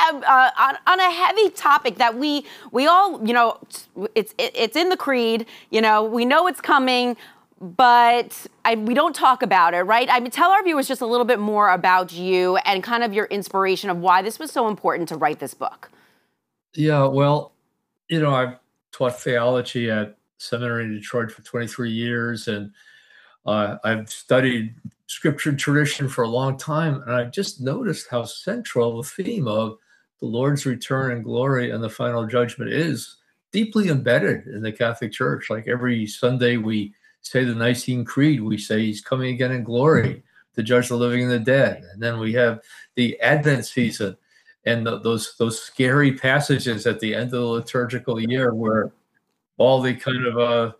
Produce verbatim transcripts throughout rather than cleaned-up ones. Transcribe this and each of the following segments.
have uh, on, on a heavy topic that we we all, you know, it's it, it's in the creed. You know, we know it's coming, but I, we don't talk about it, right? I mean, tell our viewers just a little bit more about you and kind of your inspiration of why this was so important to write this book. Yeah, well, you know, I've taught theology at seminary in Detroit for twenty-three years, and uh, I've studied scripture tradition for a long time, and I've just noticed how central the theme of the Lord's return and glory and the final judgment is deeply embedded in the Catholic Church. Like every Sunday we say the Nicene Creed, we say he's coming again in glory to judge the living and the dead. And then we have the Advent season and the, those those scary passages at the end of the liturgical year where all the kind of uh,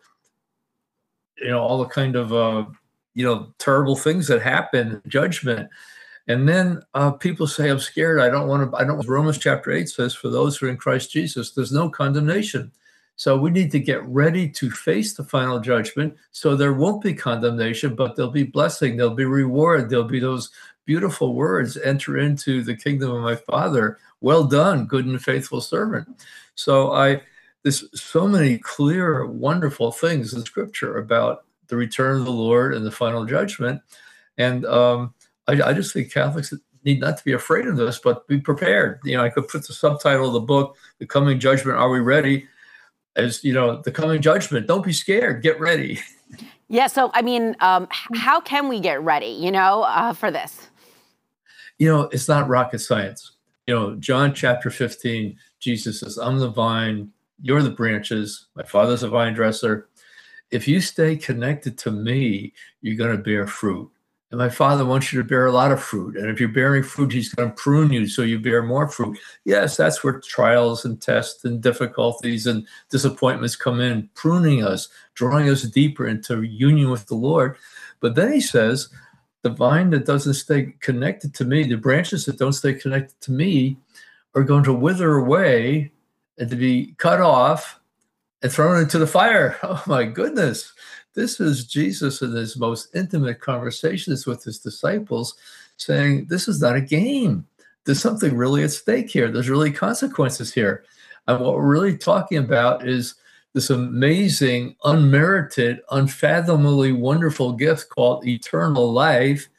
you know, all the kind of uh, you know, terrible things that happen, judgment. And then uh, people say, I'm scared. I don't want to, I don't, Romans chapter eight says, for those who are in Christ Jesus, there's no condemnation. So we need to get ready to face the final judgment. So there won't be condemnation, but there'll be blessing. There'll be reward. There'll be those beautiful words, enter into the kingdom of my Father. Well done, good and faithful servant. So I, there's so many clear, wonderful things in Scripture about the return of the Lord and the final judgment. And um, I, I just think Catholics need not to be afraid of this, but be prepared. You know, I could put the subtitle of the book, The Coming Judgment, Are We Ready? As, you know, the coming judgment. Don't be scared. Get ready. Yeah. So, I mean, um, how can we get ready, you know, uh, for this? You know, it's not rocket science. You know, John chapter fifteen, Jesus says, I'm the vine, you're the branches. My Father's a vine dresser. If you stay connected to me, you're going to bear fruit. And my Father wants you to bear a lot of fruit. And if you're bearing fruit, he's going to prune you so you bear more fruit. Yes, that's where trials and tests and difficulties and disappointments come in, pruning us, drawing us deeper into union with the Lord. But then he says, the vine that doesn't stay connected to me, the branches that don't stay connected to me are going to wither away and to be cut off and thrown into the fire. Oh, my goodness. This is Jesus in his most intimate conversations with his disciples saying, this is not a game. There's something really at stake here. There's really consequences here. And what we're really talking about is this amazing, unmerited, unfathomably wonderful gift called eternal life,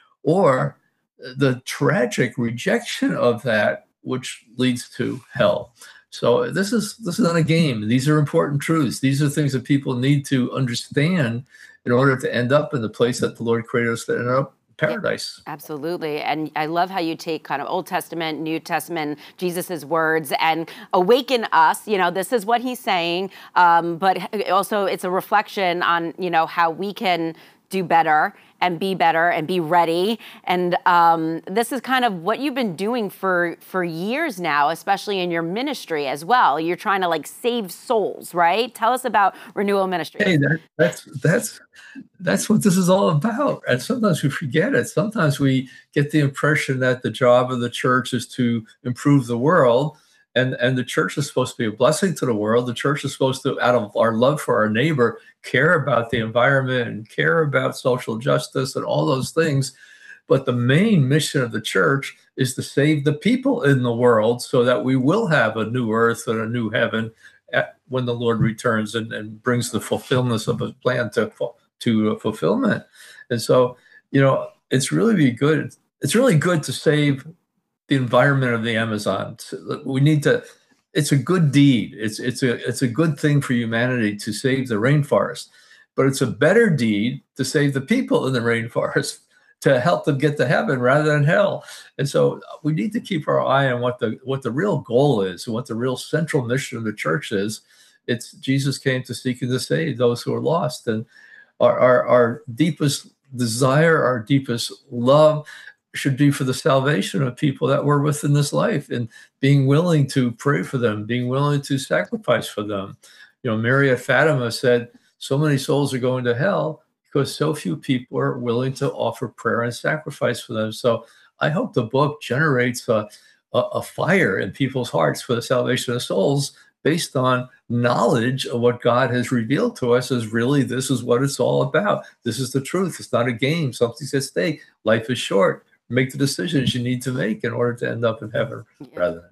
or the tragic rejection of that, which leads to hell. So this is this is not a game. These are important truths. These are things that people need to understand in order to end up in the place that the Lord created us to end up, paradise. Yeah, absolutely. And I love how you take kind of Old Testament, New Testament, Jesus's words, and awaken us. You know, this is what he's saying, um, but also it's a reflection on, you know, how we can do better and be better and be ready. And um, this is kind of what you've been doing for, for years now, especially in your ministry as well. You're trying to like save souls, right? Tell us about Renewal Ministry. Hey, that, that's, that's, that's what this is all about. And sometimes we forget it. Sometimes we get the impression that the job of the church is to improve the world. And, and the church is supposed to be a blessing to the world. The church is supposed to, out of our love for our neighbor, care about the environment and care about social justice and all those things. But the main mission of the church is to save the people in the world so that we will have a new earth and a new heaven at, when the Lord returns and, and brings the fulfillment of his plan to, to uh, fulfillment. And so, you know, it's really be good. It's really good to save the environment of the Amazon. We need to, it's a good deed. It's, it's, a, it's a good thing for humanity to save the rainforest, but it's a better deed to save the people in the rainforest, to help them get to heaven rather than hell. And so we need to keep our eye on what the, what the real goal is and what the real central mission of the church is. It's Jesus came to seek and to save those who are lost. And our, our, our deepest desire, our deepest love should be for the salvation of people that we're with in this life, and being willing to pray for them, being willing to sacrifice for them. You know, Mary at Fatima said, so many souls are going to hell because so few people are willing to offer prayer and sacrifice for them. So I hope the book generates a, a, a fire in people's hearts for the salvation of souls based on knowledge of what God has revealed to us as really this is what it's all about. This is the truth. It's not a game. Something's at stake. Life is short. Make the decisions you need to make in order to end up in heaven, yeah. rather than